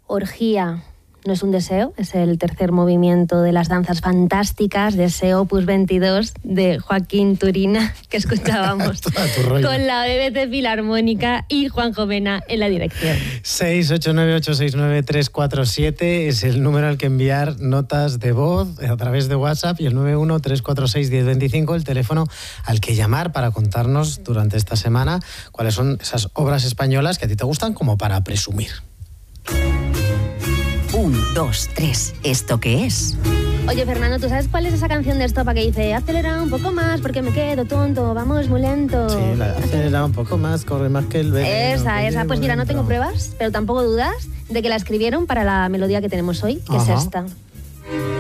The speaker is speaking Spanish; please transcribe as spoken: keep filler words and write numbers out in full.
Orgía no es un deseo, es el tercer movimiento de las danzas fantásticas de ese Opus veintidós de Joaquín Turina, que escuchábamos con la B B C Filarmónica y Juanjo Mena en la dirección. seis ocho nueve ocho seis nueve tres cuatro siete es el número al que enviar notas de voz a través de WhatsApp, y el nueve uno tres cuatro seis uno cero dos cinco el teléfono al que llamar para contarnos durante esta semana cuáles son esas obras españolas que a ti te gustan como para presumir. Un, dos, tres. ¿Esto qué es? Oye, Fernando, ¿tú sabes cuál es esa canción de Estopa que dice acelera un poco más porque me quedo tonto, vamos muy lento? Sí, la acelera un poco más, corre más que el veneno. Esa, esa. Pues mira, no tengo pruebas, pero tampoco dudas de que la escribieron para la melodía que tenemos hoy, que Ajá. es esta.